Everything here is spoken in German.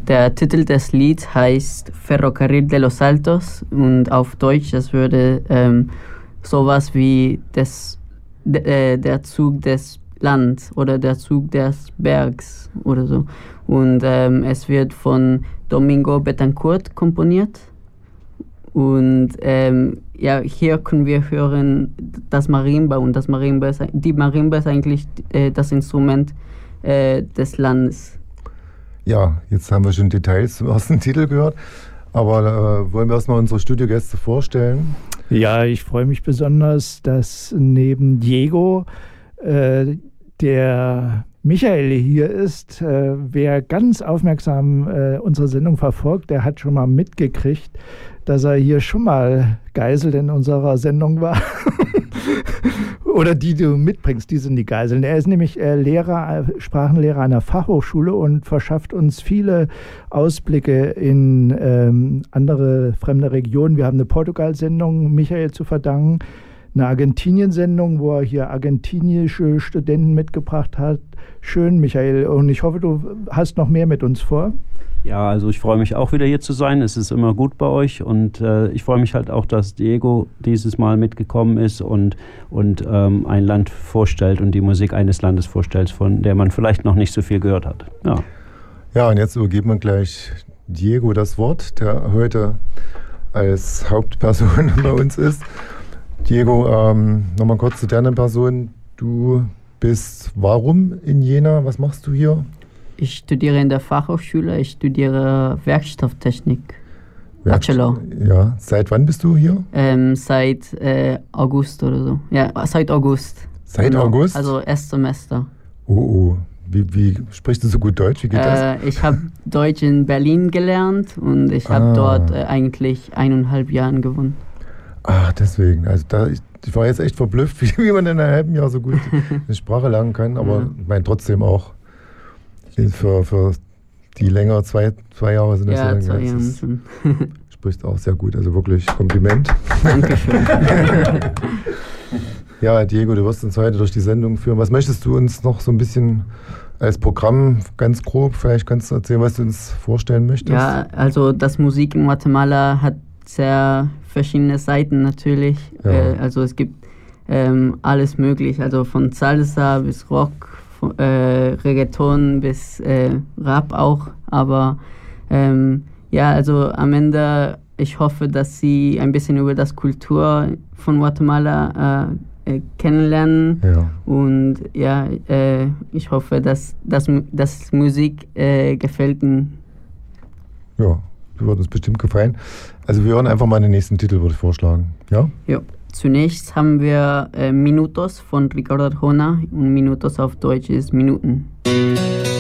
Der Titel des Lieds heißt Ferrocarril de los Altos und auf Deutsch, das würde sowas wie der Zug des Landes oder der Zug des Bergs oder so. Und es wird von Domingo Betancourt komponiert. Und hier können wir hören das Marimba. Und die Marimba ist eigentlich das Instrument des Landes. Ja, jetzt haben wir schon Details zum ersten Titel gehört. Aber wollen wir erstmal unsere Studiogäste vorstellen? Ja, ich freue mich besonders, dass neben Diego der Michael hier ist. Wer ganz aufmerksam unsere Sendung verfolgt, der hat schon mal mitgekriegt, dass er hier schon mal Geisel in unserer Sendung war. Oder die du mitbringst, die sind die Geiseln. Er ist nämlich Sprachenlehrer an der Fachhochschule und verschafft uns viele Ausblicke in andere fremde Regionen. Wir haben eine Portugal-Sendung Michael zu verdanken, eine Argentinien-Sendung, wo er hier argentinische Studenten mitgebracht hat. Schön, Michael. Und ich hoffe, du hast noch mehr mit uns vor. Ja, also ich freue mich auch wieder hier zu sein. Es ist immer gut bei euch und ich freue mich halt auch, dass Diego dieses Mal mitgekommen ist und ein Land vorstellt und die Musik eines Landes vorstellt, von der man vielleicht noch nicht so viel gehört hat. Ja, und jetzt übergeben wir gleich Diego das Wort, der heute als Hauptperson bei uns ist. Diego, nochmal kurz zu deiner Person. Du bist warum in Jena? Was machst du hier? Ich studiere in der Fachhochschule, ich studiere Werkstofftechnik, Bachelor. Ja, seit wann bist du hier? Seit August oder so. Ja, seit August. Seit August? Also erst Semester. Oh. Wie sprichst du so gut Deutsch? Wie geht das? Ich habe Deutsch in Berlin gelernt und ich habe dort eigentlich 1,5 Jahre gewohnt. Ach, deswegen. Also ich war jetzt echt verblüfft, wie man in einem halben Jahr so gut eine Sprache lernen kann, aber ich meine trotzdem auch für die länger, 2 Jahre sind das ja. 2 Jahre schon. Sprichst auch sehr gut, also wirklich Kompliment. Dankeschön. Ja, Diego, du wirst uns heute durch die Sendung führen. Was möchtest du uns noch so ein bisschen als Programm, ganz grob, vielleicht kannst du erzählen, was du uns vorstellen möchtest? Ja, also das Musik in Guatemala hat sehr verschiedene Seiten natürlich. Ja. Also es gibt alles möglich, also von Salsa bis Rock, Reggaeton bis Rap auch, aber also am Ende, ich hoffe, dass sie ein bisschen über das Kultur von Guatemala kennenlernen und ich hoffe, dass Musik gefällt ihnen. Ja, wird uns bestimmt gefallen. Also wir hören einfach mal den nächsten Titel, würde ich vorschlagen. Ja? Ja. Zunächst haben wir Minutos von Ricardo Arjona und Minutos auf Deutsch ist Minuten.